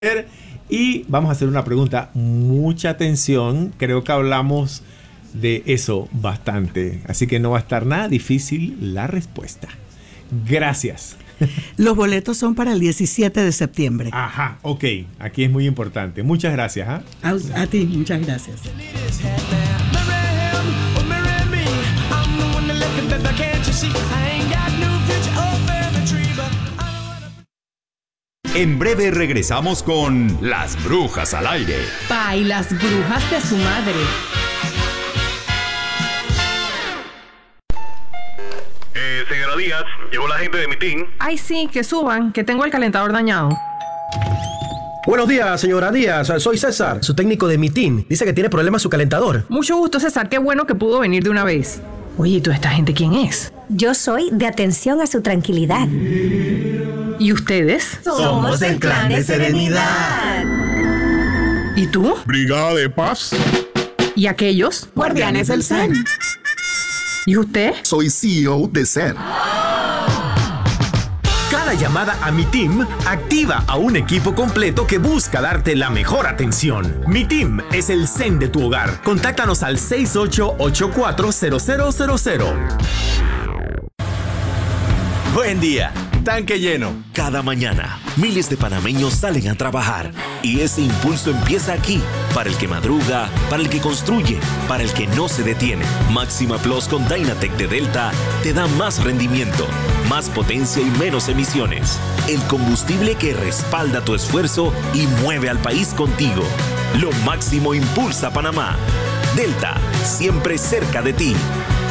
Y vamos a hacer una pregunta. Mucha atención. Creo que hablamos de eso bastante. Así que no va a estar nada difícil la respuesta. Gracias. Los boletos son para el 17 de septiembre. Ajá, ok. Aquí es muy importante. Muchas gracias. ¿Ah? A ti, muchas gracias. En breve regresamos con Las Brujas al Aire. Pa y las brujas de su madre. Señora Díaz, llegó la gente de mi team. Ay, sí, que suban, que tengo el calentador dañado. Buenos días, señora Díaz. Soy César, su técnico de Mitin. Dice que tiene problemas su calentador. Mucho gusto, César. Qué bueno que pudo venir de una vez. Oye, ¿y toda esta gente quién es? Yo soy de Atención a su Tranquilidad. ¿Y ustedes? Somos del Clan de Serenidad. ¿Y tú? Brigada de Paz. ¿Y aquellos? Guardianes del Zen. ¿Y usted? Soy CEO de Zen. Cada llamada a Mi Team activa a un equipo completo que busca darte la mejor atención. Mi Team es el Zen de tu hogar. Contáctanos al 68840000. Buen día. Tanque lleno. Cada mañana, miles de panameños salen a trabajar. Y ese impulso empieza aquí. Para el que madruga, para el que construye, para el que no se detiene. Máxima Plus con Dynatec de Delta te da más rendimiento, más potencia y menos emisiones. El combustible que respalda tu esfuerzo y mueve al país contigo. Lo máximo impulsa a Panamá. Delta, siempre cerca de ti.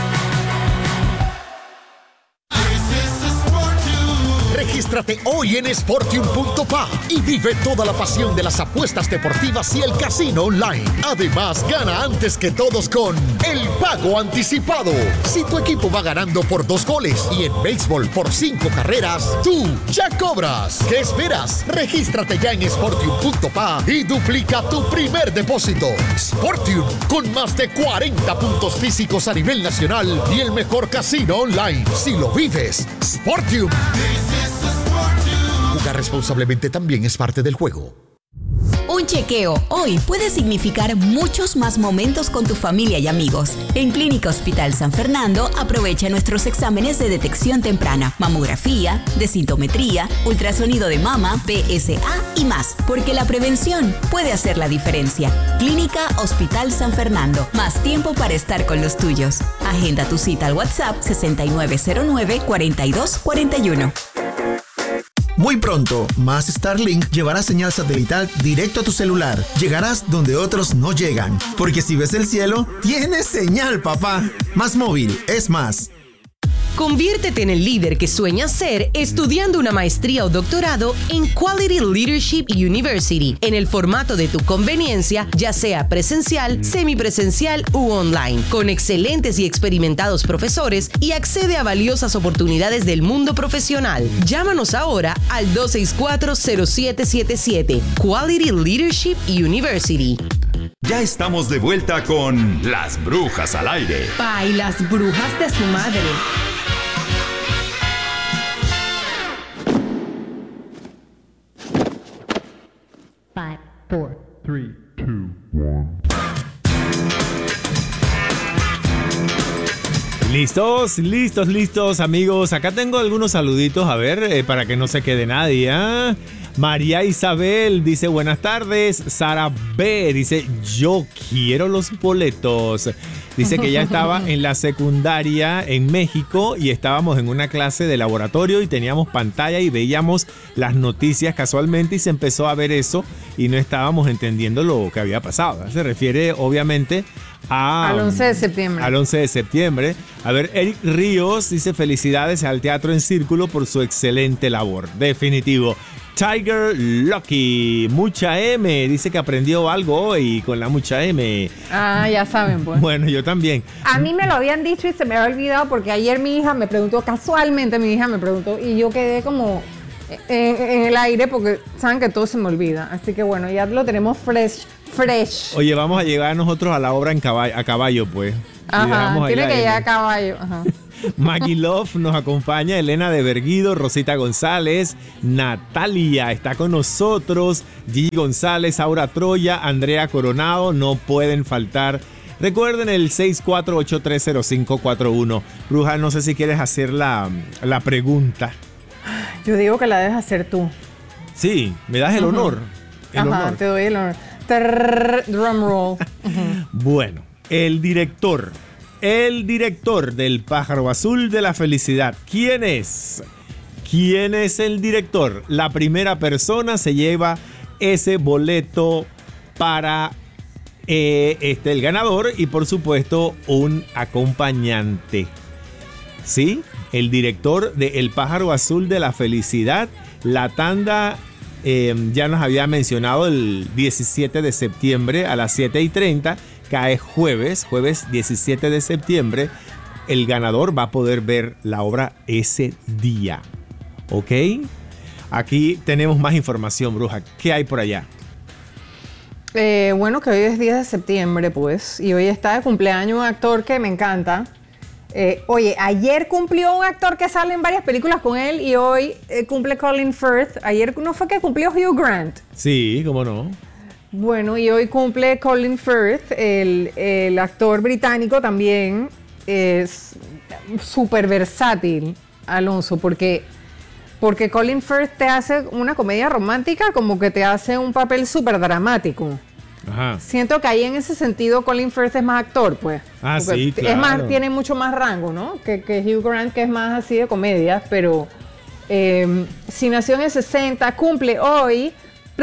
Regístrate hoy en Sportium.pa y vive toda la pasión de las apuestas deportivas y el casino online. Además, gana antes que todos con el pago anticipado. Si tu equipo va ganando por 2 goles y en béisbol por 5 carreras, tú ya cobras. ¿Qué esperas? Regístrate ya en Sportium.pa y duplica tu primer depósito. Sportium, con más de 40 puntos físicos a nivel nacional y el mejor casino online. Si lo vives, Sportium. Jugar responsablemente también es parte del juego. Un chequeo hoy puede significar muchos más momentos con tu familia y amigos. En Clínica Hospital San Fernando aprovecha nuestros exámenes de detección temprana, mamografía, densitometría, ultrasonido de mama, PSA y más, porque la prevención puede hacer la diferencia. Clínica Hospital San Fernando, más tiempo para estar con los tuyos. Agenda tu cita al WhatsApp 6909-4241. Muy pronto, más Starlink llevará señal satelital directo a tu celular. Llegarás donde otros no llegan. Porque si ves el cielo, tienes señal, papá. Más móvil es más. Conviértete en el líder que sueñas ser estudiando una maestría o doctorado en Quality Leadership University en el formato de tu conveniencia, ya sea presencial, semipresencial u online, con excelentes y experimentados profesores y accede a valiosas oportunidades del mundo profesional. Llámanos ahora al 264-0777. Quality Leadership University. Ya estamos de vuelta con Las Brujas al Aire. Pa y las brujas de su madre. 5, 4, 3, 2, 1. Listos, amigos. Acá tengo algunos saluditos, a ver, para que no se quede nadie. ¿Ah? María Isabel dice, buenas tardes. Sara B dice, yo quiero los boletos. Dice que ella estaba en la secundaria en México y estábamos en una clase de laboratorio y teníamos pantalla y veíamos las noticias casualmente y se empezó a ver eso y no estábamos entendiendo lo que había pasado. Se refiere obviamente al 11 de septiembre. Al 11 de septiembre. A ver, Eric Ríos dice, felicidades al Teatro en Círculo por su excelente labor. Definitivo. Tiger Lucky, mucha M, dice que aprendió algo hoy con la mucha M. Ah, ya saben, pues. Bueno, yo también. A mí me lo habían dicho y se me había olvidado porque ayer mi hija me preguntó, casualmente mi hija me preguntó y yo quedé como en el aire porque saben que todo se me olvida. Así que bueno, ya lo tenemos fresh. Oye, vamos a llegar nosotros a la obra a caballo, pues. Ajá, tiene que llegar a caballo. Ajá. Maggie Love nos acompaña, Elena de Berguido, Rosita González, Natalia está con nosotros, Gigi González, Aura Troya, Andrea Coronado, no pueden faltar. Recuerden el 64830541. Bruja, no sé si quieres hacer la pregunta. Yo digo que la debes hacer tú. Sí, me das el honor. Ajá, te doy el honor. Drum roll. Bueno, el director del Pájaro Azul de la Felicidad. ¿Quién es? ¿Quién es el director? La primera persona se lleva ese boleto para el ganador y por supuesto un acompañante. ¿Sí? El director de El Pájaro Azul de la Felicidad. La tanda ya nos había mencionado el 17 de septiembre a las 7:30. Cae jueves 17 de septiembre. El ganador va a poder ver la obra ese día. ¿Ok? Aquí tenemos más información, Bruja. ¿Qué hay por allá? Bueno, que hoy es 10 de septiembre, pues, y hoy está de cumpleaños un actor que me encanta. Oye, ayer cumplió un actor que sale en varias películas con él y hoy cumple Colin Firth. Ayer no fue que cumplió Hugh Grant. Sí, cómo no. Bueno, y hoy cumple Colin Firth, el actor británico también. Es súper versátil, Alonso, porque Colin Firth te hace una comedia romántica como que te hace un papel súper dramático. Ajá. Siento que ahí en ese sentido Colin Firth es más actor, pues. Ah, sí, claro. Es más, tiene mucho más rango, ¿no? Que Hugh Grant, que es más así de comedia, pero si nació en el 60, cumple hoy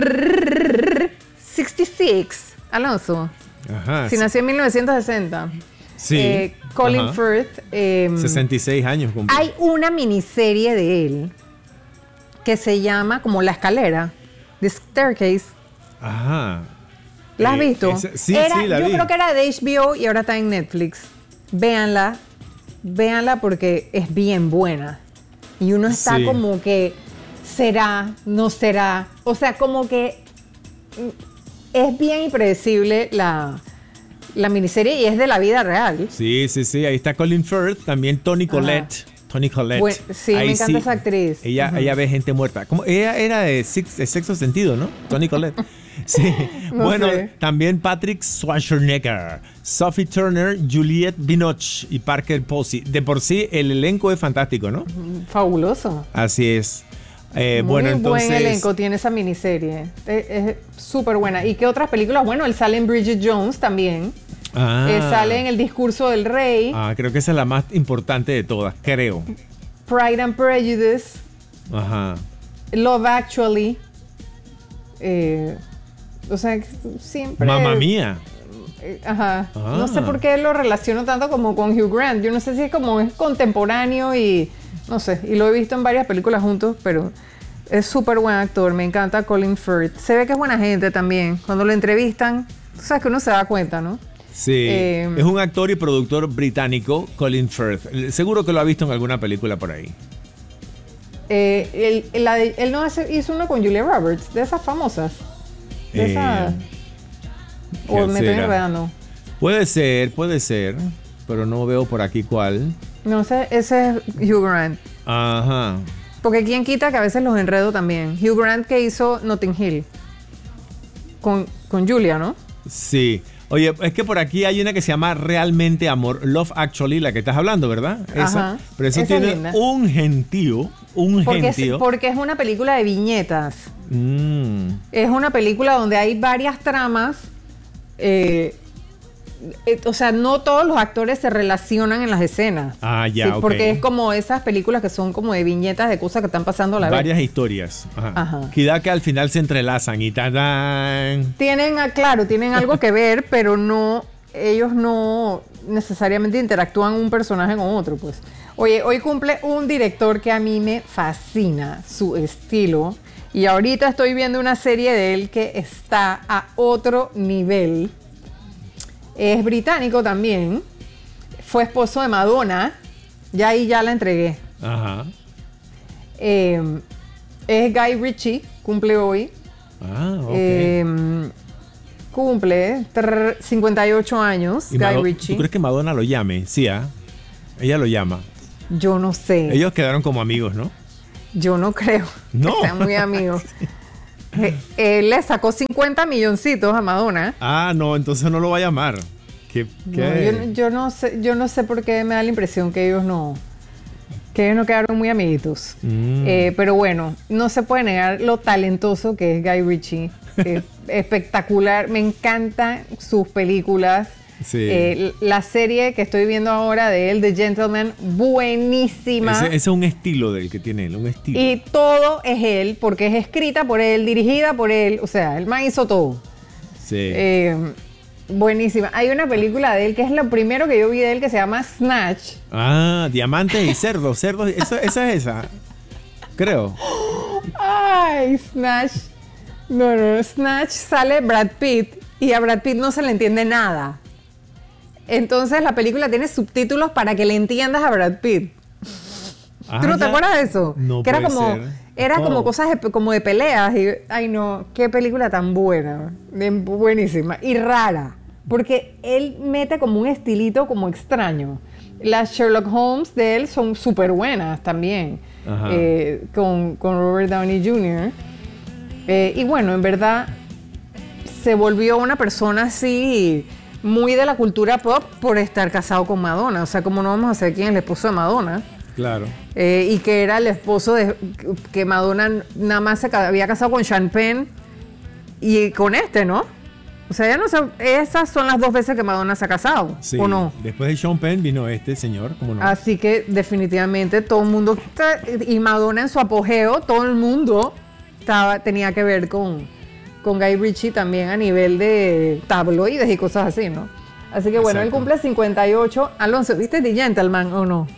66, Alonso. Ajá. Si nació en 1960. Sí. Colin Firth. 66 años cumple. Hay una miniserie de él que se llama como La Escalera, The Staircase. Ajá. ¿La has visto? Sí, la vi. Yo creo que era de HBO y ahora está en Netflix. Véanla porque es bien buena. Y uno está como que, ¿será? ¿No será? O sea, como que es bien impredecible la miniserie y es de la vida real. Sí. Ahí está Colin Firth, también Toni Collette. Toni Collette. Bueno, sí, me encanta esa actriz. Ella ve gente muerta. Ella era de Sexto Sentido, ¿no? Toni Collette. Sí. No bueno, sé. también Patrick Schwarzenegger, Sophie Turner, Juliette Binoche y Parker Posey. De por sí, el elenco es fantástico, ¿no? Fabuloso. Así es. Muy bueno, entonces, buen elenco tiene esa miniserie. Es súper buena. ¿Y qué otras películas? Bueno, él sale en Bridget Jones también. Sale en El Discurso del Rey. Creo que esa es la más importante de todas, creo. Pride and Prejudice. Ajá. Love Actually. O sea, siempre... Mamma Mía. Ajá. No sé por qué lo relaciono tanto como con Hugh Grant. Yo no sé si es como es contemporáneo y... No sé. Y lo he visto en varias películas juntos, pero es súper buen actor. Me encanta Colin Firth. Se ve que es buena gente también. Cuando lo entrevistan, tú sabes que uno se da cuenta, ¿no? Sí. Es un actor y productor británico, Colin Firth. Seguro que lo ha visto en alguna película por ahí. Él no hizo uno con Julia Roberts, de esas famosas. De esas. O me estoy enredando. Puede ser, pero no veo por aquí cuál. No sé, ese es Hugh Grant. Ajá. Porque quién quita que a veces los enredo también. Hugh Grant que hizo Notting Hill con Julia, ¿no? Sí. Oye, es que por aquí hay una que se llama Realmente Amor, Love Actually, la que estás hablando, ¿verdad? Ajá. Pero eso tiene un gentío, porque es una película de viñetas. Es una película donde hay varias tramas. O sea, no todos los actores se relacionan en las escenas. Ya, ok. Porque es como esas películas que son como de viñetas de cosas que están pasando a la vez. Varias historias. Ajá. Quizá que al final se entrelazan y ¡tadán! Tienen algo que ver, pero ellos no necesariamente interactúan un personaje con otro, pues. Oye, hoy cumple un director que a mí me fascina su estilo. Y ahorita estoy viendo una serie de él que está a otro nivel. Es británico también. Fue esposo de Madonna. Ya ahí ya la entregué. Ajá. Es Guy Ritchie. Cumple hoy. Ok. Cumple 58 años. Guy Ritchie. ¿Tú crees que Madonna lo llame? Sí, ella lo llama. Yo no sé. Ellos quedaron como amigos, ¿no? Yo no creo No. que sean muy amigos. Él le sacó 50 milloncitos a Madonna. Ah, no, entonces no lo va a llamar. No, yo no sé por qué me da la impresión que ellos no quedaron muy amiguitos. Pero bueno, no se puede negar lo talentoso que es Guy Ritchie. Espectacular, me encantan sus películas. Sí. La serie que estoy viendo ahora de él, The Gentleman, buenísima. Ese es un estilo del que tiene él, un estilo. Y todo es él, porque es escrita por él, dirigida por él. O sea, el man hizo todo. Sí. Buenísima. Hay una película de él que es lo primero que yo vi de él que se llama Snatch. Ah, Diamantes y Cerdos. Esa es esa. Creo. Ay, Snatch. No, Snatch sale Brad Pitt y a Brad Pitt no se le entiende nada. Entonces la película tiene subtítulos para que le entiendas a Brad Pitt. ¿Tú no te acuerdas de eso? No que era puede como, ser. era como cosas como de peleas. Y, ay no, qué película tan buena. Buenísima. Y rara. Porque él mete como un estilito como extraño. Las Sherlock Holmes de él son súper buenas también. Con Robert Downey Jr. Y bueno, en verdad se volvió una persona así muy de la cultura pop por estar casado con Madonna. O sea, como no vamos a saber quién es el esposo de Madonna. Claro. Y que era el esposo de que Madonna nada más se había casado con Sean Penn y con ¿no? O sea, ya no sé, esas son las 2 veces que Madonna se ha casado, Sí. ¿o no? Después de Sean Penn vino este señor, ¿cómo no? Así que definitivamente todo el mundo, y Madonna en su apogeo, todo el mundo tenía que ver con Guy Ritchie también a nivel de tabloides y cosas así, ¿no? Así que bueno, Exacto. él cumple 58. Alonso, ¿viste The Gentleman o no?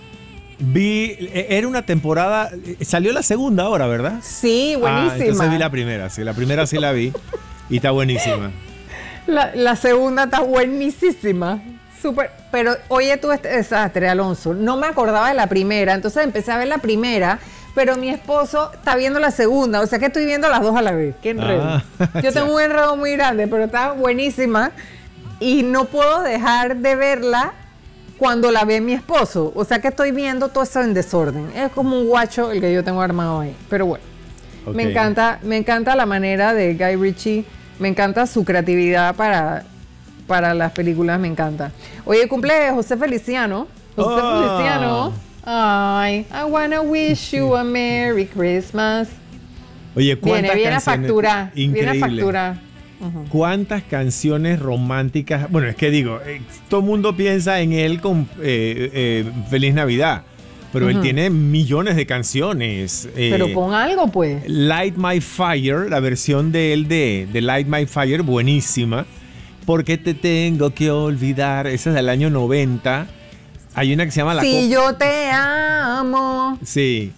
Era una temporada, salió la segunda ahora, ¿verdad? Sí, buenísima. Entonces vi la primera sí la vi y está buenísima. La segunda está buenísima. Súper. Pero oye tú este desastre, Alonso. No me acordaba de la primera. Entonces empecé a ver la primera, pero mi esposo está viendo la segunda. O sea que estoy viendo las 2 a la vez. Qué enredo. Yo tengo un enredo muy grande, pero está buenísima. Y no puedo dejar de verla cuando la ve mi esposo. O sea que estoy viendo todo eso en desorden. Es como un guacho el que yo tengo armado ahí. Pero bueno. Okay. Me encanta la manera de Guy Ritchie. Me encanta su creatividad para las películas, me encanta. Oye, cumple José Feliciano. Feliciano. Ay, I wanna wish you a Merry Christmas. Oye, ¿cuántas Viene a canciones? facturar. Increíble. Viene a facturar. ¿Cuántas canciones románticas? Bueno, es que digo, todo el mundo piensa en él con Feliz Navidad, pero él tiene millones de canciones. Pero pon algo, pues. Light My Fire, la versión de él de Light My Fire, buenísima. ¿Por qué te tengo que olvidar? Esa es del año 90. Hay una que se llama Si yo te amo. Sí.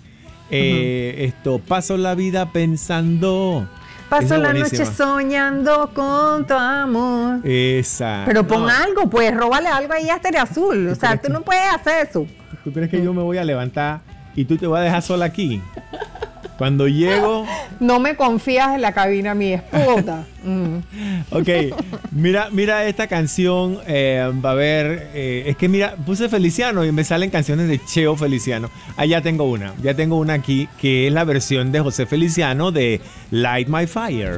Paso la vida pensando. Paso la noche soñando con tu amor. Esa. Pero pon algo, pues, róbale algo ahí a Estéreo Azul. O sea, tú no puedes hacer eso. ¿Tú crees que yo me voy a levantar y tú te vas a dejar sola aquí? Cuando llego... No me confías en la cabina, mi esposa. Ok, mira esta canción. Va a ver, es que mira, puse Feliciano y me salen canciones de Cheo Feliciano. Ya tengo una aquí, que es la versión de José Feliciano de Light My Fire.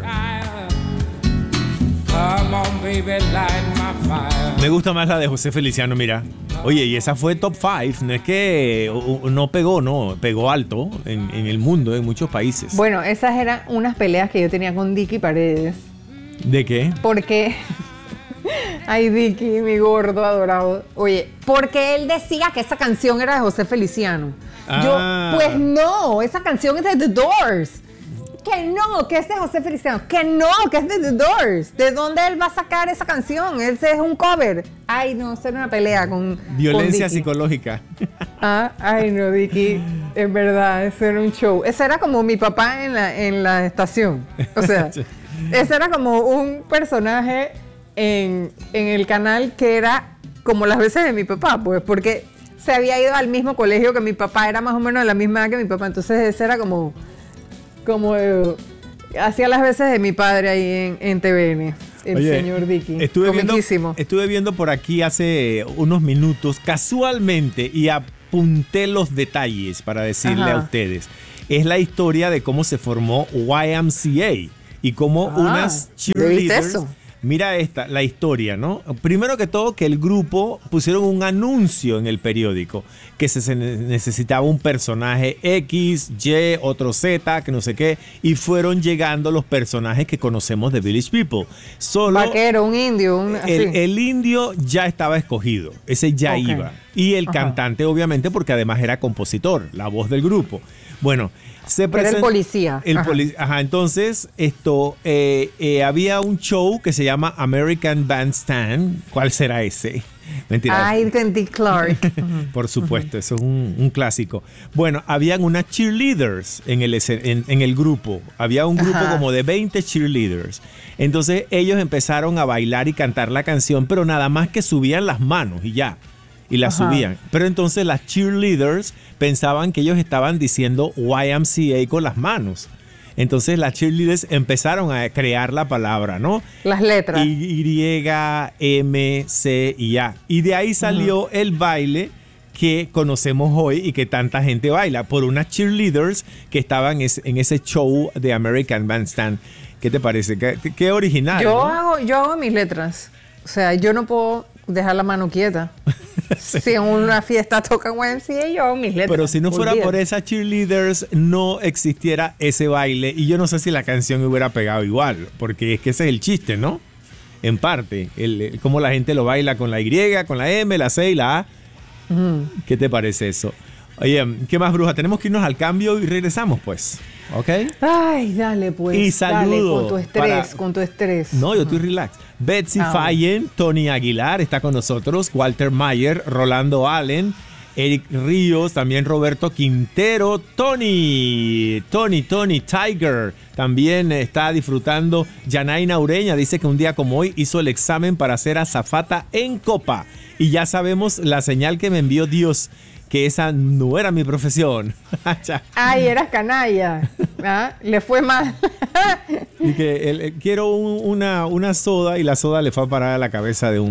Come on, baby, light my fire. Me gusta más la de José Feliciano, mira. Oye, y esa fue top 5. No es que no pegó, no. Pegó alto en el mundo, en muchos países. Bueno, esas eran unas peleas que yo tenía con Dicky Paredes. ¿De qué? Porque... Ay, Dicky, mi gordo adorado. Oye, porque él decía que esa canción era de José Feliciano. Yo, pues no, esa canción es de The Doors. Que no, que es de José Feliciano. Que no, que es de The Doors. ¿De dónde él va a sacar esa canción? Ese es un cover. Ay, no, esa era una pelea con Violencia Dicky. psicológica. Ay, no, Dicky. En verdad, ese era un show. Ese era como mi papá en la estación. O sea, ese era como un personaje en el canal que era como las veces de mi papá, pues, porque se había ido al mismo colegio que mi papá, era más o menos de la misma edad que mi papá. Entonces ese era como hacía las veces de mi padre ahí en TVN, el señor Dicky. Estuve viendo por aquí hace unos minutos, casualmente, y apunté los detalles para decirle a ustedes. Es la historia de cómo se formó YMCA y cómo unas cheerleaders... eso? Mira la historia, ¿no? Primero que todo, que el grupo pusieron un anuncio en el periódico que se necesitaba un personaje X, Y, otro Z, que no sé qué, y fueron llegando los personajes que conocemos de Village People. Solo vaquero, un indio, el indio ya estaba escogido, ese ya iba. Y el cantante, obviamente, porque además era compositor, la voz del grupo. Bueno, se presentó. Era el policía. Entonces, había un show que se llama American Bandstand. ¿Cuál será ese? Mentira. Identity Clark. Por supuesto, eso es un clásico. Bueno, habían unas cheerleaders en el grupo. Había un grupo como de 20 cheerleaders. Entonces, ellos empezaron a bailar y cantar la canción, pero nada más que subían las manos y ya. Y la subían. Pero entonces las cheerleaders pensaban que ellos estaban diciendo YMCA con las manos. Entonces las cheerleaders empezaron a crear la palabra, ¿no? Las letras. Y, M, C y A. Y de ahí salió el baile que conocemos hoy y que tanta gente baila por unas cheerleaders que estaban en ese show de American Bandstand. ¿Qué te parece? Qué original. Yo hago mis letras. O sea, yo no puedo dejar la mano quieta. Sí. Si en una fiesta tocan YMCA, yo hago mis letras. Pero si no fuera por esas cheerleaders, no existiera ese baile. Y yo no sé si la canción hubiera pegado igual. Porque es que ese es el chiste, ¿no? En parte. Cómo la gente lo baila con la Y, con la M, la C y la A. ¿Qué te parece eso? Oye, ¿qué más, bruja? Tenemos que irnos al cambio y regresamos, pues. ¿Ok? Ay, dale, pues. Y saludo. Dale, con tu estrés. No, yo estoy relax. Betsy Fallen, Tony Aguilar está con nosotros, Walter Mayer, Rolando Allen, Eric Ríos, también Roberto Quintero, Tony Tiger, también está disfrutando. Yanaina Ureña dice que un día como hoy hizo el examen para ser azafata en Copa. Y ya sabemos la señal que me envió Dios, que esa no era mi profesión. Ay, eras canalla. Le fue mal. Y que quiero una soda y la soda le fue a parar a la cabeza de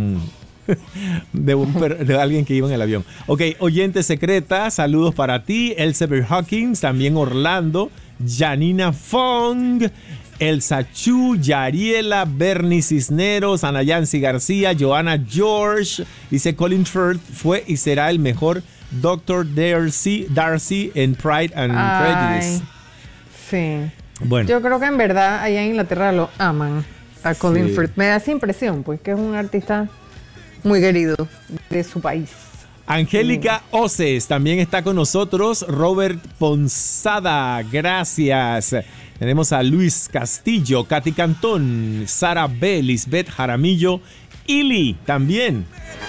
alguien que iba en el avión. Ok, oyente secreta, saludos para ti. Elsevier Hawkins, también Orlando, Janina Fong, Elsa Chu, Yariela, Bernie Cisneros, Ana Yancy García, Joana George. Dice Colin Firth fue y será el mejor Dr. Darcy en Pride and Prejudice. Sí. Bueno. Yo creo que en verdad allá en Inglaterra lo aman a Colin Firth. Me da esa impresión, pues, que es un artista muy querido de su país. Angélica Oces también está con nosotros. Robert Ponzada, gracias. Tenemos a Luis Castillo, Katy Cantón, Sara B, Lisbeth Jaramillo, Ili también.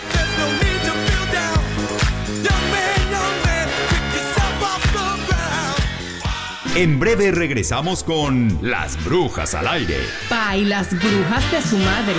En breve regresamos con Las Brujas al Aire. Pa' y las brujas de su madre.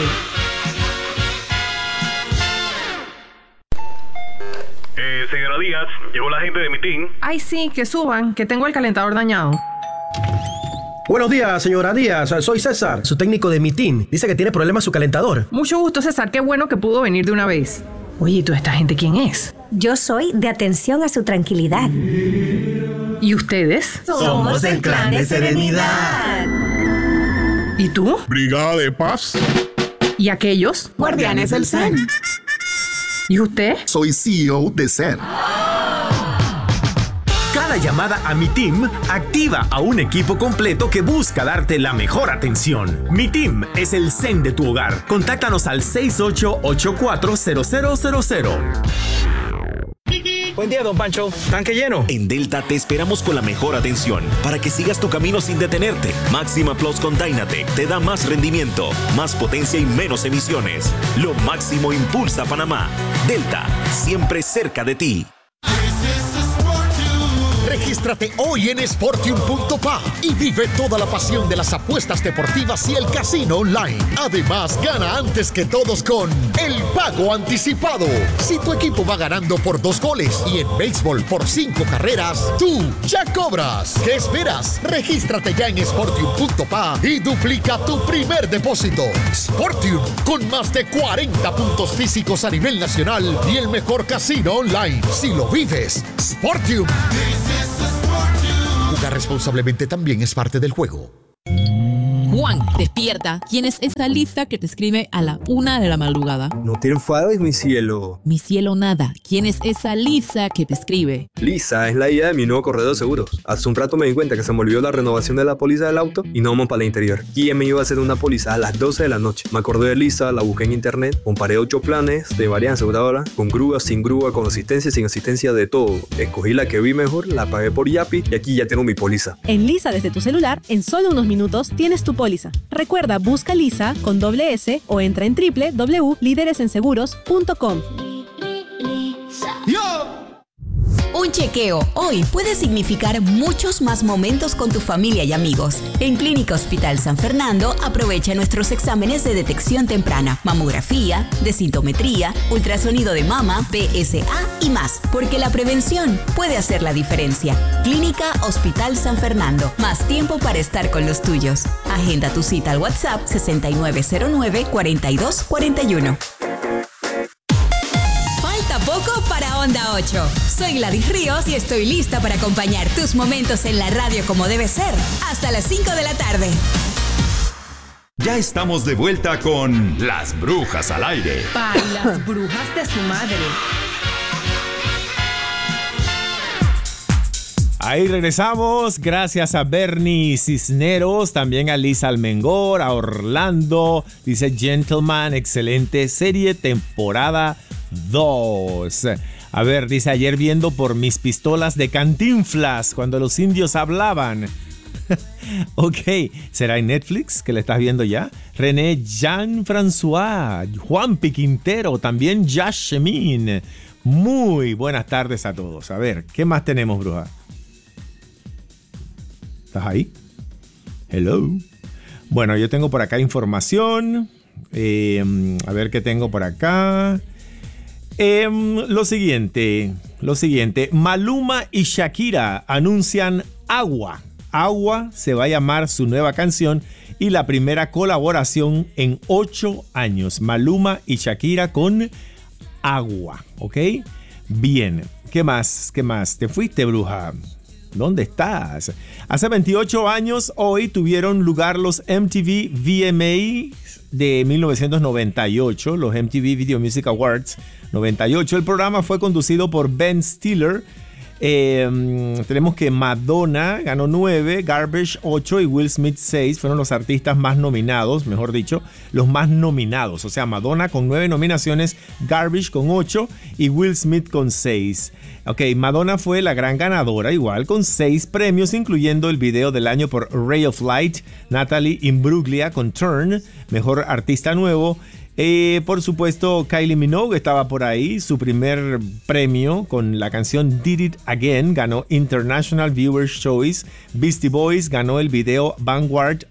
Señora Díaz, llegó la gente de mi team. Ay, sí, que suban, que tengo el calentador dañado. Buenos días, señora Díaz. Soy César, su técnico de mi team. Dice que tiene problemas su calentador. Mucho gusto, César. Qué bueno que pudo venir de una vez. Oye, ¿y toda esta gente quién es? Yo soy de atención a su tranquilidad. ¿Y ustedes? Somos del Clan de Serenidad. ¿Y tú? Brigada de Paz. ¿Y aquellos? Guardianes del Zen. ¿Y usted? Soy CEO de Zen. Cada llamada a Mi Team activa a un equipo completo que busca darte la mejor atención. Mi Team es el Zen de tu hogar. Contáctanos al 68840000. Buen día, don Pancho. ¿Tanque lleno? En Delta te esperamos con la mejor atención para que sigas tu camino sin detenerte. Máxima Plus con Dynatec te da más rendimiento, más potencia y menos emisiones. Lo máximo impulsa Panamá. Delta, siempre cerca de ti. Regístrate hoy en sportium.pa y vive toda la pasión de las apuestas deportivas y el casino online. Además, gana antes que todos con el pago anticipado. Si tu equipo va ganando por 2 goles y en béisbol por 5 carreras, tú ya cobras. ¿Qué esperas? Regístrate ya en sportium.pa y duplica tu primer depósito. Sportium, con más de 40 puntos físicos a nivel nacional y el mejor casino online. Si lo vives, Sportium. Jugar responsablemente también es parte del juego. Juan, despierta. ¿Quién es esa lista que te escribe a la 1 de la madrugada? No te enfades, mi cielo. Mi cielo nada. ¿Quién es esa Lisa que te escribe? Lisa es la idea de mi nuevo corredor de seguros. Hace un rato me di cuenta que se me olvidó la renovación de la póliza del auto y no vamos para el interior. ¿Quién me iba a hacer una póliza a las 12 de la noche? Me acordé de Lisa, la busqué en internet, comparé 8 planes de varias aseguradoras, con grúa, sin grúa, con asistencia, sin asistencia, de todo. Escogí la que vi mejor, la pagué por Yapi y aquí ya tengo mi póliza. En Lisa desde tu celular, en solo unos minutos tienes tu póliza. Recuerda, busca Lisa con doble S o entra en www.lideresenseguros.com. Un chequeo hoy puede significar muchos más momentos con tu familia y amigos. En Clínica Hospital San Fernando aprovecha nuestros exámenes de detección temprana, mamografía, densitometría, ultrasonido de mama, PSA y más, porque la prevención puede hacer la diferencia. Clínica Hospital San Fernando, más tiempo para estar con los tuyos. Agenda tu cita al WhatsApp 6909-4241. Poco para Onda 8. Soy Gladys Ríos y estoy lista para acompañar tus momentos en la radio como debe ser. Hasta las 5 de la tarde. Ya estamos de vuelta con Las Brujas al Aire. Para las brujas de su madre. Ahí regresamos, gracias a Bernie Cisneros, también a Lisa Almengor, a Orlando, dice Gentleman, excelente serie, temporada 2. A ver, dice, ayer viendo por mis pistolas de Cantinflas, cuando los indios hablaban. Ok, ¿será en Netflix que le estás viendo ya? René Jean-François, Juanpi Quintero, también Josh Shemin. Muy buenas tardes a todos. A ver, ¿qué más tenemos, bruja? ¿Estás ahí? Hello. Bueno, yo tengo por acá información. A ver qué tengo por acá. Lo siguiente. Maluma y Shakira anuncian Agua. Agua se va a llamar su nueva canción y la primera colaboración en 8 años. Maluma y Shakira con Agua. ¿Ok? Bien. ¿Qué más? ¿Te fuiste, bruja? ¿Dónde estás? Hace 28 años hoy tuvieron lugar los MTV VMA de 1998, los MTV Video Music Awards 98. El programa fue conducido por Ben Stiller. Tenemos que Madonna ganó 9, Garbage 8 y Will Smith 6. Fueron los artistas más nominados, mejor dicho, los más nominados. O sea, Madonna con 9 nominaciones, Garbage con 8 y Will Smith con 6. Ok, Madonna fue la gran ganadora, igual con 6 premios, incluyendo el video del año por Ray of Light, Natalie Imbruglia con Turn, mejor artista nuevo. Por supuesto, Kylie Minogue estaba por ahí, su primer premio con la canción Did It Again, ganó International Viewers Choice. Beastie Boys ganó el video Vanguardia.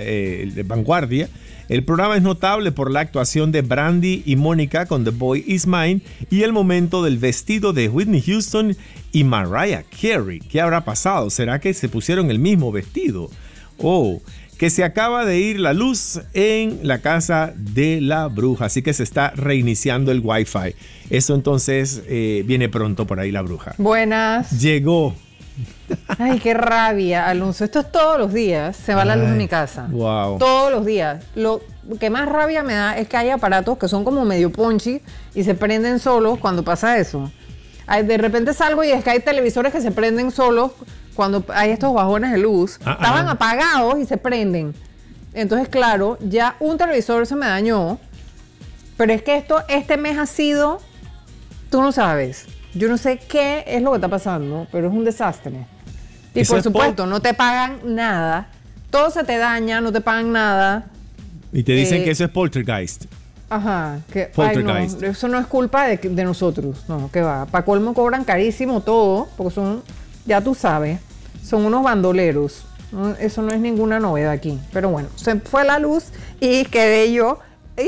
El programa es notable por la actuación de Brandy y Mónica con The Boy Is Mine y el momento del vestido de Whitney Houston y Mariah Carey. ¿Qué habrá pasado? ¿Será que se pusieron el mismo vestido? Que se acaba de ir la luz en la casa de la bruja, así que se está reiniciando el Wi-Fi. Eso entonces viene pronto por ahí la bruja. Buenas. Llegó. Ay, qué rabia, Alonso. Esto es todos los días. Se va la luz en mi casa. Wow. Todos los días. Lo que más rabia me da es que hay aparatos que son como medio ponchi y se prenden solos cuando pasa eso. De repente salgo y es que hay televisores que se prenden solos cuando hay estos bajones de luz. Estaban apagados y se prenden. Entonces, claro, ya un televisor se me dañó. Pero es que este mes ha sido, tú no sabes. Yo no sé qué es lo que está pasando, pero es un desastre. Y por supuesto, no te pagan nada. Todo se te daña, no te pagan nada. Y te dicen que eso es poltergeist. Ajá. Poltergeist. No, eso no es culpa de nosotros. No, que va. Para colmo cobran carísimo todo, porque son ya tú sabes, son unos bandoleros. Eso no es ninguna novedad aquí. Pero bueno, se fue la luz y quedé yo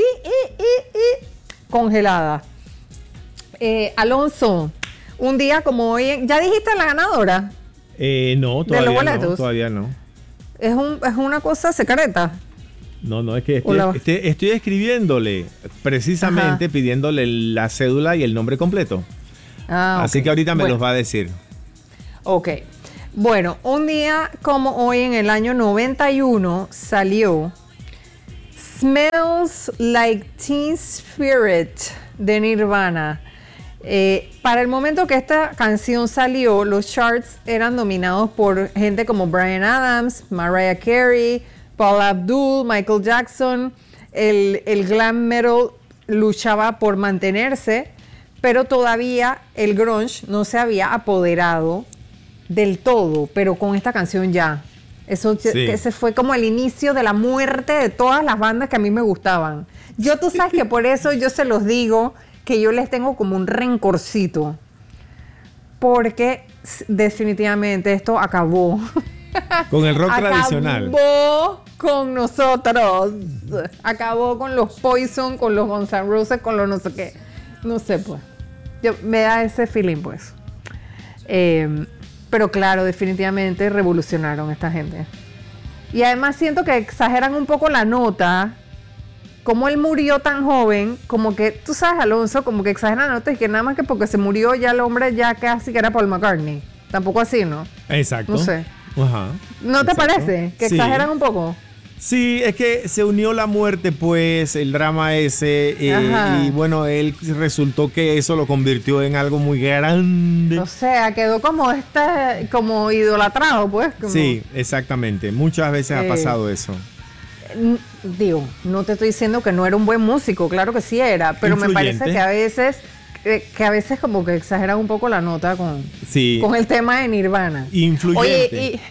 congelada. Alonso, un día como hoy, ¿ya dijiste la ganadora? No, todavía no. Es una cosa secreta. No, es que estoy escribiéndole precisamente, pidiéndole la cédula y el nombre completo. Así que ahorita me los va a decir. Ok. Bueno, un día como hoy en el año 91 salió Smells Like Teen Spirit de Nirvana. Para el momento que esta canción salió, los charts eran dominados por gente como Bryan Adams, Mariah Carey, Paula Abdul, Michael Jackson. El glam metal luchaba por mantenerse, pero todavía el grunge no se había apoderado del todo, pero con esta canción ya. Ese fue como el inicio de la muerte de todas las bandas que a mí me gustaban. Tú sabes que por eso yo se los digo que yo les tengo como un rencorcito, porque definitivamente esto acabó. Con el rock tradicional. Acabó con nosotros. Acabó con los Poison, con los Guns N' Roses, con los no sé qué. No sé, pues. Me da ese feeling, pues. Pero claro, definitivamente revolucionaron esta gente. Y además siento que exageran un poco la nota. Como él murió tan joven, como que, tú sabes, Alonso, como que exageran la nota y que nada más que porque se murió ya el hombre ya casi que era Paul McCartney. Tampoco así, ¿no? Exacto. No sé. Ajá. ¿No te parece? Que exageran un poco. Sí, es que se unió la muerte, pues, el drama ese, y bueno, él resultó que eso lo convirtió en algo muy grande. O sea, quedó como idolatrado, pues. Como, sí, exactamente. Muchas veces ha pasado eso. Digo, no te estoy diciendo que no era un buen músico, claro que sí era, pero me parece que a veces como que exageran un poco la nota con el tema de Nirvana. Influyente. Oye,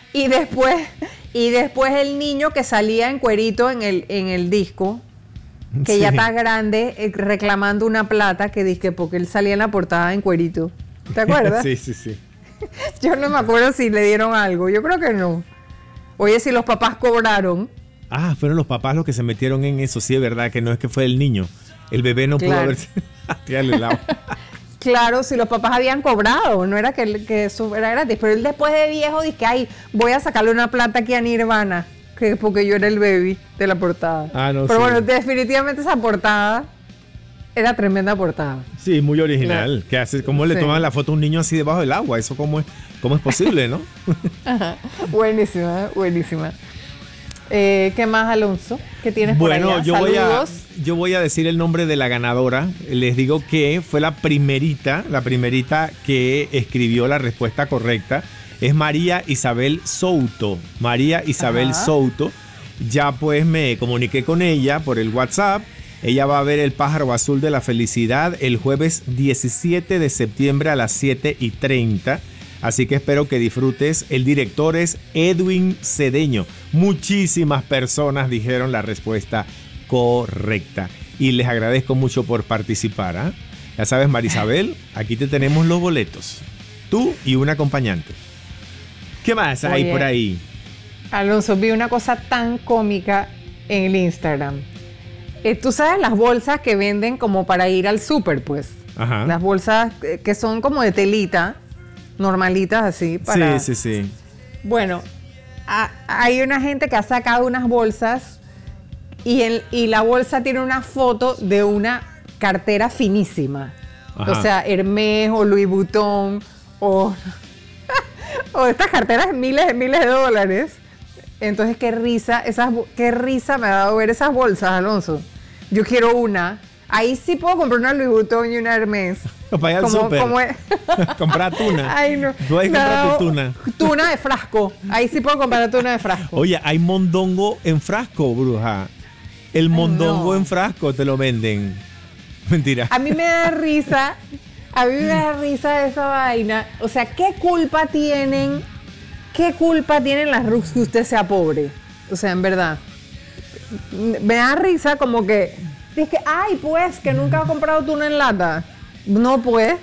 y después el niño que salía en cuerito en el disco, que ya está grande, reclamando una plata que dizque porque él salía en la portada en cuerito. ¿Te acuerdas? Sí. Yo no me acuerdo si le dieron algo, yo creo que no. Oye, si los papás cobraron. Fueron los papás los que se metieron en eso, sí, es verdad, que no es que fue el niño. El bebé no pudo haberse tirarle el agua. Claro, si los papás habían cobrado, no era que eso era gratis, pero él después de viejo dice, ay, voy a sacarle una plata aquí a Nirvana, porque yo era el baby de la portada. Pero bueno, definitivamente esa portada era tremenda portada. Sí, muy original. ¿Qué hace? ¿Cómo le toman la foto a un niño así debajo del agua? Eso cómo es posible, ¿no? Ajá. Buenísima. ¿Qué más, Alonso? ¿Qué tienes por allá? Bueno, yo voy a decir el nombre de la ganadora. Les digo que fue la primerita que escribió la respuesta correcta. Es María Isabel Souto. Souto. Ya pues me comuniqué con ella por el WhatsApp. Ella va a ver El Pájaro Azul de la Felicidad el jueves 17 de septiembre a las 7:30. Así que espero que disfrutes. El director es Edwin Cedeño. Muchísimas personas dijeron la respuesta correcta. Y les agradezco mucho por participar. Ya sabes, Marisabel, aquí te tenemos los boletos. Tú y un acompañante. ¿Qué más hay por ahí? Alonso, vi una cosa tan cómica en el Instagram. Tú sabes las bolsas que venden como para ir al súper, pues. Ajá. Las bolsas que son como de telita. Normalitas así para... Sí. Bueno, hay una gente que ha sacado unas bolsas y la bolsa tiene una foto de una cartera finísima. Ajá. O sea, Hermès o Louis Vuitton o estas carteras miles de dólares. Entonces, qué risa me ha dado ver esas bolsas, Alonso. Yo quiero una. Ahí sí puedo comprar una Louis Vuitton y una Hermès. Para ir al súper. Comprar tuna. Ay, no. Puedes comprar tu tuna. Tuna de frasco. Ahí sí puedo comprar tuna de frasco. Oye, hay mondongo en frasco, bruja. El mondongo en frasco te lo venden. Mentira. A mí me da risa esa vaina. O sea, ¿qué culpa tienen las Rooks que usted sea pobre? O sea, en verdad. Me da risa como que... Dice que, ay, pues, que nunca ha comprado tuna en lata. No puede,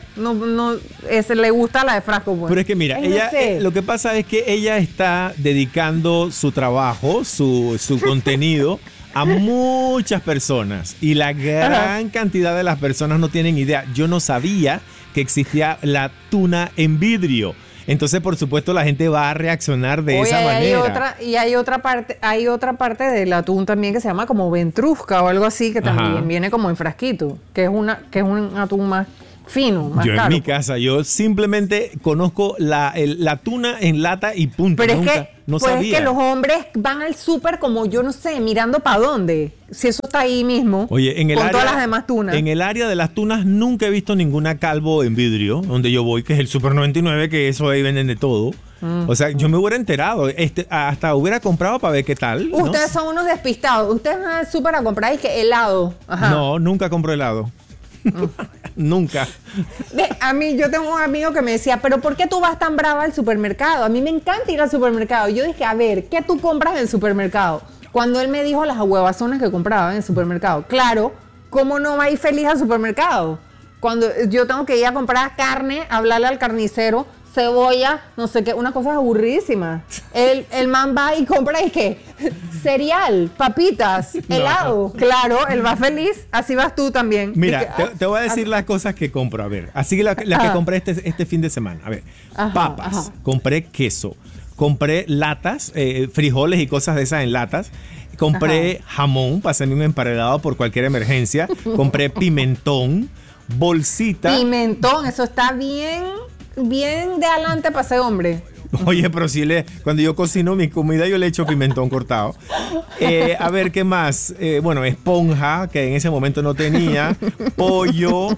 le gusta la de frasco, pues. Pero es que mira, Ay, ella, no sé. lo que pasa es que ella está dedicando su trabajo, su contenido a muchas personas y la gran cantidad de las personas no tienen idea. Yo no sabía que existía la tuna en vidrio. Entonces, por supuesto, la gente va a reaccionar de esa manera. Hay otra parte del atún también que se llama como ventrusca o algo así, que también viene como en frasquito, que es un atún más fino, más yo caro. En mi casa, yo simplemente conozco la tuna en lata y punto. Pero Nunca, es que, no pues sabía. es que los hombres van al súper como yo no sé, mirando para dónde. Si eso está ahí mismo. Oye, en el con área, todas las demás tunas. En el área de las tunas nunca he visto ninguna calvo en vidrio, donde yo voy, que es el Super 99, que eso ahí venden de todo. O sea, yo me hubiera enterado, hasta hubiera comprado para ver qué tal. Ustedes son unos despistados. Ustedes van al súper a comprar y que helado. Ajá. No, nunca compro helado. Nunca. A mí, yo tengo un amigo que me decía, pero ¿por qué tú vas tan brava al supermercado? A mí me encanta ir al supermercado. Yo dije, a ver, ¿qué tú compras en el supermercado? Cuando él me dijo las huevazonas que compraba en el supermercado. Claro, ¿cómo no va a ir feliz al supermercado? Cuando yo tengo que ir a comprar carne, hablarle al carnicero, cebolla, no sé qué, una cosa aburridísima. El man va y compra, ¿y qué? Cereal, papitas, helado. Claro, él va feliz. Así vas tú también. Mira, te voy a decir las cosas que compro. A ver, así que las que compré este fin de semana. A ver, papas, compré queso, compré latas, frijoles y cosas de esas en latas. Compré jamón para hacerme un emparedado por cualquier emergencia. Compré pimentón, bolsita. Pimentón, eso está bien de adelante para ese hombre. Oye, pero cuando yo cocino mi comida, yo le echo pimentón cortado. A ver, ¿qué más? Bueno, esponja, que en ese momento no tenía. Pollo.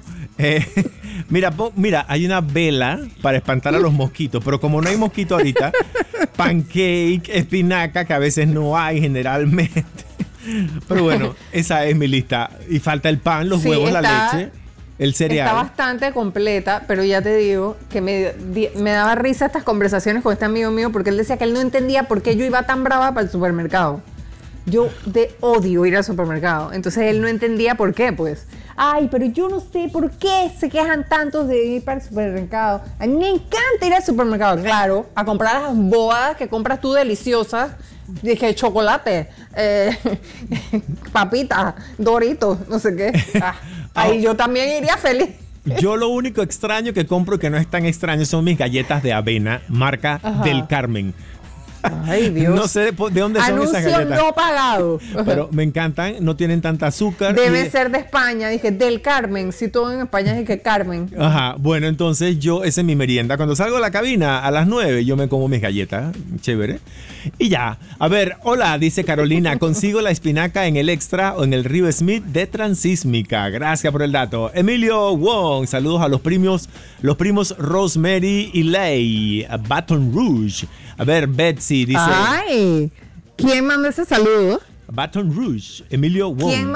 Mira, hay una vela para espantar a los mosquitos, pero como no hay mosquito ahorita, pancake, espinaca, que a veces no hay generalmente. Pero bueno, esa es mi lista. Y falta el pan, los huevos, la leche. El cereal. Está bastante completa, pero ya te digo que me daba risa estas conversaciones con este amigo mío porque él decía que él no entendía por qué yo iba tan brava para el supermercado. Yo odio ir al supermercado. Entonces él no entendía por qué, pues. Ay, pero yo no sé por qué se quejan tantos de ir para el supermercado. A mí me encanta ir al supermercado, claro, a comprar las bobadas que compras tú deliciosas. Dije, chocolate, papitas, Doritos, no sé qué. Ahí yo también iría feliz. Yo lo único extraño que compro, que no es tan extraño, son mis galletas de avena, marca Del Carmen. Ay, Dios. No sé de dónde son esas galletas. Anuncio no pagado. Pero me encantan, no tienen tanta azúcar. Debe ser de España, dije, Del Carmen. Si todo en España es que Carmen. Ajá, bueno, entonces esa es mi merienda. Cuando salgo de la cabina a las 9, yo me como mis galletas, chévere. Y ya, a ver, hola, dice Carolina, consigo la espinaca en el Extra o en el Río Smith de Transísmica. Gracias por el dato. Emilio Wong, saludos a los primos Rosemary y Ley, a Baton Rouge. A ver, Betsy dice... Ay, ¿quién mandó ese saludo? Baton Rouge, Emilio Wong.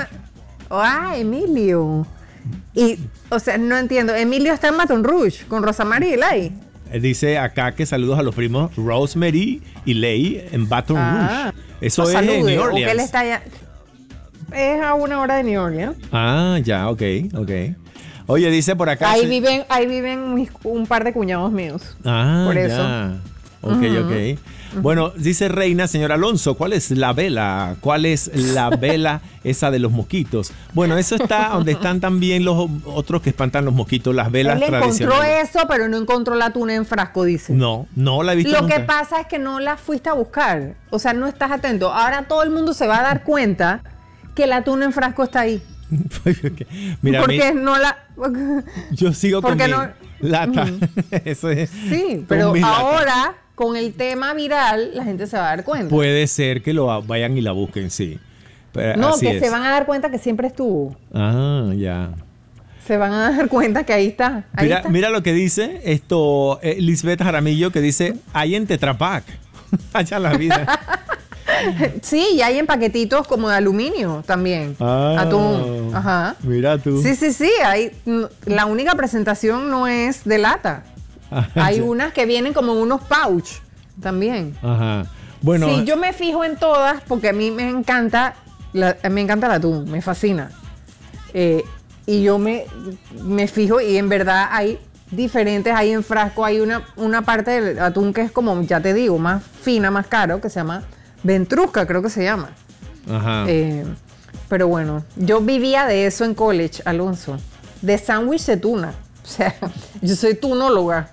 Emilio. Y, o sea, no entiendo. Emilio está en Baton Rouge con Rosemary y Ley. Dice acá que saludos a los primos Rosemary y Ley en Baton Rouge. Eso es en New Orleans. Él está allá. Es a 1 hora de New Orleans. Ah, ya, ok. Oye, dice por acá... Ahí viven un par de cuñados míos. Ah, por eso. Ya. Ok. Bueno, dice Reina, señor Alonso, ¿cuál es la vela? ¿Cuál es la vela esa de los mosquitos? Bueno, eso está donde están también los otros que espantan los mosquitos, las velas tradicionales. Él encontró eso, pero no encontró la tuna en frasco, dice. No la he visto Lo nunca. que pasa es que no la fuiste a buscar. O sea, no estás atento. Ahora todo el mundo se va a dar cuenta que la tuna en frasco está ahí. Mira, porque no la... Yo sigo con mi lata. Eso es. Sí, pero ahora... Con el tema viral, la gente se va a dar cuenta. Puede ser que lo vayan y la busquen, sí. Pero no, que se van a dar cuenta que siempre estuvo. Ah, ya. Se van a dar cuenta que ahí está. Mira lo que dice Lisbeth Jaramillo, que dice, hay en Tetra Pak. Allá la vida. Sí, y hay en paquetitos como de aluminio también. Atún. Ajá. Mira tú. Sí. La única presentación no es de lata. Hay unas que vienen como unos pouch también. Ajá. Bueno. Sí, yo me fijo en todas porque a mí me encanta el atún, me fascina. y yo me fijo y en verdad hay diferentes, hay en frasco, hay una parte del atún que es como, ya te digo, más fina, más caro, que se llama ventrusca, creo que se llama. Ajá. Pero bueno, yo vivía de eso en college, Alonso, de sándwich de tuna. O sea, yo soy tunóloga.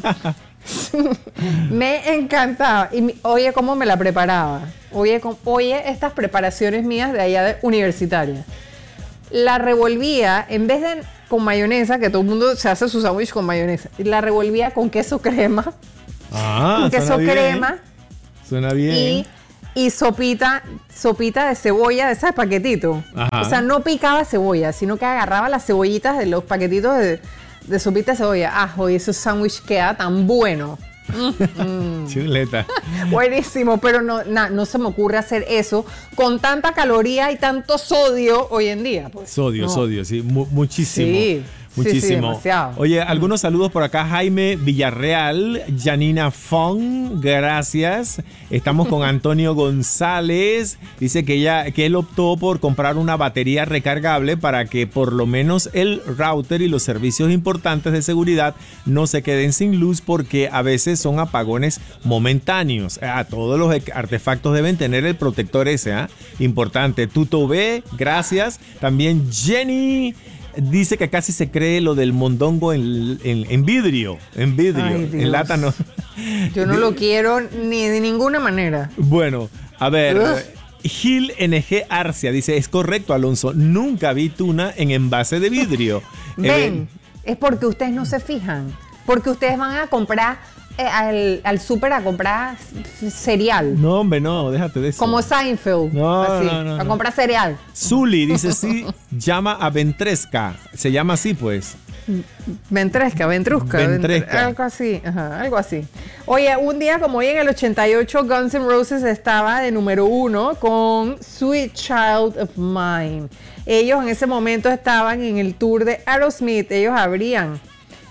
Me encantaba. Y oye, cómo me la preparaba. Oye, estas preparaciones mías de allá universitarias. La revolvía, en vez de con mayonesa, que todo el mundo se hace su sándwich con mayonesa, la revolvía con queso crema. Con queso crema. Suena bien. Y sopita de cebolla de ese paquetito. Ajá. O sea, no picaba cebolla, sino que agarraba las cebollitas de los paquetitos de sopita de cebolla. Ajo, y ese sándwich queda tan bueno. Chuleta. Buenísimo, pero no se me ocurre hacer eso con tanta caloría y tanto sodio hoy en día. Pues. Sodio, sí, muchísimo. Sí. Muchísimo. Sí, demasiado. Oye, algunos saludos por acá. Jaime Villarreal, Janina Fong, gracias. Estamos con Antonio González. Dice que él optó por comprar una batería recargable para que por lo menos el router y los servicios importantes de seguridad no se queden sin luz, porque a veces son apagones momentáneos. Todos los artefactos deben tener el protector ese, importante. Tuto B, gracias. También Jenny dice que casi se cree lo del mondongo en vidrio. En vidrio. Ay, en lata no. Yo no lo quiero ni de ninguna manera. Bueno, a ver. Gil NG Arcia dice, es correcto, Alonso, nunca vi tuna en envase de vidrio. Ven, es porque ustedes no se fijan. Porque ustedes van a comprar al súper a comprar cereal. No, hombre, no, déjate de eso. Como Seinfeld. No, así, no. a comprar cereal. Zully dice, sí, llama a Ventresca. Se llama así, pues. Ventrusca. Algo así, algo así. Oye, un día como hoy en el 88, Guns N' Roses estaba de número 1 con Sweet Child of Mine. Ellos en ese momento estaban en el tour de Aerosmith. Ellos abrían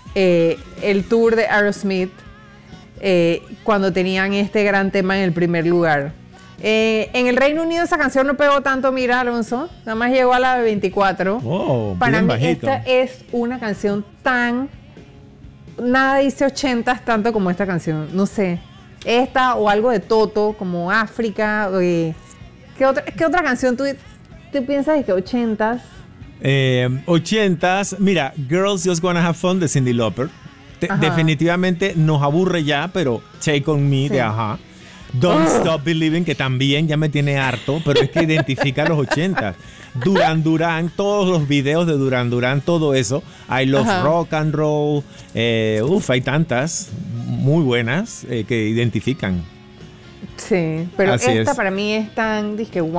el tour de Aerosmith cuando tenían este gran tema en el primer lugar. En el Reino Unido esa canción no pegó tanto, mira, Alonso, nada más llegó a la de 24. Para mí bajito. Esta es una canción nada dice 80s tanto como esta canción, no sé, esta o algo de Toto, como África. ¿Qué otra canción tú piensas de que 80s? 80s, mira, Girls Just Wanna Have Fun de Cyndi Lauper. Definitivamente nos aburre ya, pero Take On Me de Ajá. Don't Stop Believing, que también ya me tiene harto, pero es que identifica los 80. Duran Duran, todos los videos de Duran Duran, todo eso. I Love Rock and Roll. Hay tantas muy buenas que identifican. Sí, pero así esta es. Para mí es tan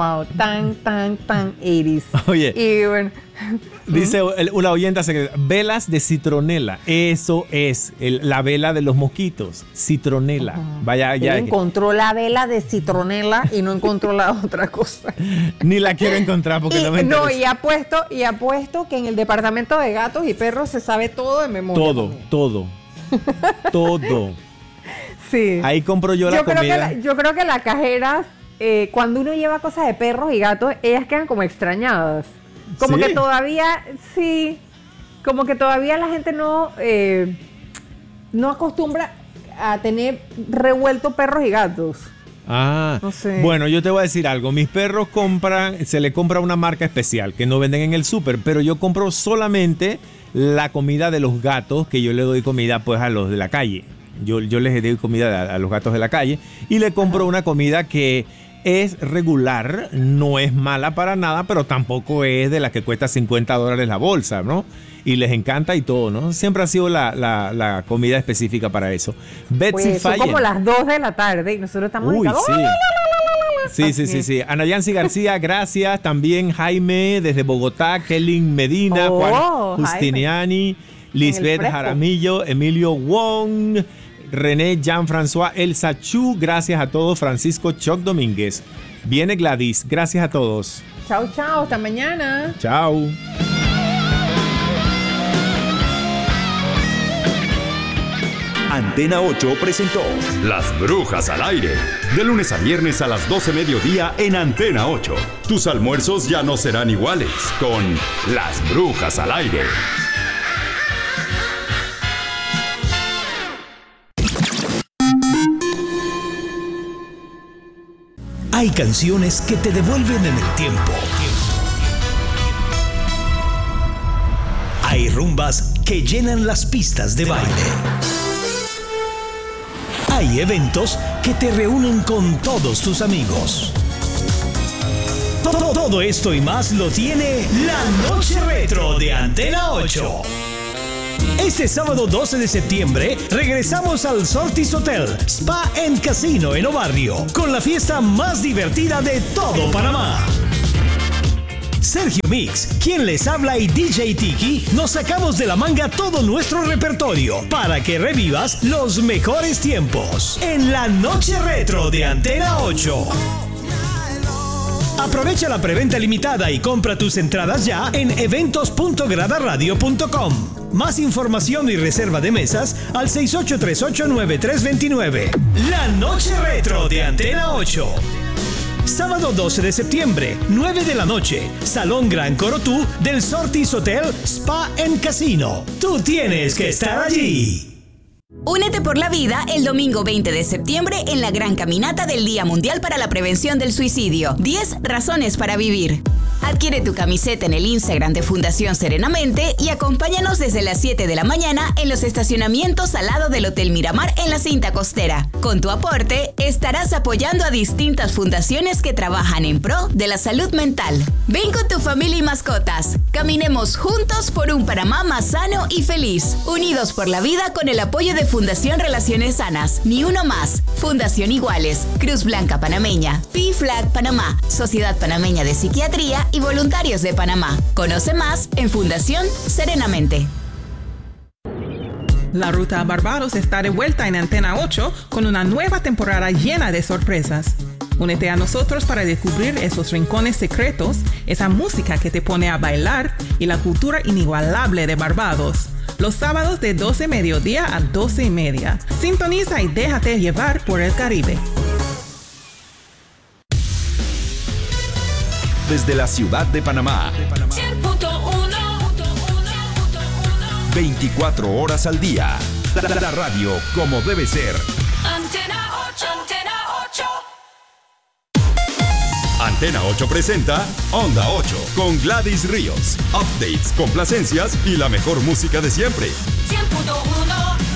80s. Oye, y bueno, dice una oyenta secreta, velas de citronela. Eso es la vela de los mosquitos, citronela. Vaya, ya. Encontró la vela de citronela y no encontró la otra cosa. Ni la quiero encontrar porque no me interesa. No, y apuesto que en el departamento de gatos y perros se sabe todo de memoria. Todo. Sí. Ahí compro yo la comida. Yo creo que las cajeras, cuando uno lleva cosas de perros y gatos, ellas quedan como extrañadas. Como que todavía, como que todavía la gente no acostumbra a tener revuelto perros y gatos. No sé. Bueno, yo te voy a decir algo. Mis perros se le compra una marca especial que no venden en el súper, pero yo compro solamente la comida de los gatos, que yo le doy comida pues a los de la calle. Yo les doy comida a los gatos de la calle y le compro una comida que es regular, no es mala para nada, pero tampoco es de la que cuesta $50 la bolsa, ¿no? Y les encanta y todo, ¿no? Siempre ha sido la comida específica para eso. Betsy Son Fallen. como las 2 de la tarde y nosotros estamos Sí. Ana Yancy García, gracias. También Jaime desde Bogotá, Kelly Medina, Juan Justiniani, Lisbeth Jaramillo, Emilio Wong, René Jean-François Elsa Chu, gracias a todos. Francisco Choc Domínguez. Viene Gladys, gracias a todos. Chao, hasta mañana. Chao. Antena 8 presentó Las Brujas al Aire. De lunes a viernes a las 12 mediodía en Antena 8. Tus almuerzos ya no serán iguales con Las Brujas al Aire. Hay canciones que te devuelven en el tiempo. Hay rumbas que llenan las pistas de baile. Hay eventos que te reúnen con todos tus amigos. Todo esto y más lo tiene la Noche Retro de Antena 8. Este sábado 12 de septiembre regresamos al Soltis Hotel, Spa and Casino en Obarrio, con la fiesta más divertida de todo Panamá. Sergio Mix, quien les habla, y DJ Tiki, nos sacamos de la manga todo nuestro repertorio para que revivas los mejores tiempos en la Noche Retro de Antena 8. Aprovecha la preventa limitada y compra tus entradas ya en eventos.gradaradio.com. Más información y reserva de mesas al 6838-9329. La Noche Retro de Antena 8. Sábado 12 de septiembre, 9 de la noche, Salón Gran Corotú del Soltis Hotel, Spa and Casino. Tú tienes que estar allí. Únete por la vida el domingo 20 de septiembre en la gran caminata del Día Mundial para la Prevención del Suicidio. 10 razones para vivir. Adquiere tu camiseta en el Instagram de Fundación Serenamente y acompáñanos desde las 7 de la mañana en los estacionamientos al lado del Hotel Miramar en la cinta costera. Con tu aporte, estarás apoyando a distintas fundaciones que trabajan en pro de la salud mental. Ven con tu familia y mascotas. Caminemos juntos por un Panamá más sano y feliz. Unidos por la vida con el apoyo de Fundación Relaciones Sanas, Ni Uno Más, Fundación Iguales, Cruz Blanca Panameña, PFLAG Panamá, Sociedad Panameña de Psiquiatría y Voluntarios de Panamá. Conoce más en Fundación Serenamente. La Ruta a Barbados está de vuelta en Antena 8 con una nueva temporada llena de sorpresas. Únete a nosotros para descubrir esos rincones secretos, esa música que te pone a bailar y la cultura inigualable de Barbados. Los sábados de 12 mediodía a 12:30. Sintoniza y déjate llevar por el Caribe. Desde la ciudad de Panamá. 24 horas al día. La radio como debe ser. Antena 8, Antena 8. Antena 8 presenta Onda 8 con Gladys Ríos. Updates, complacencias y la mejor música de siempre. 100.1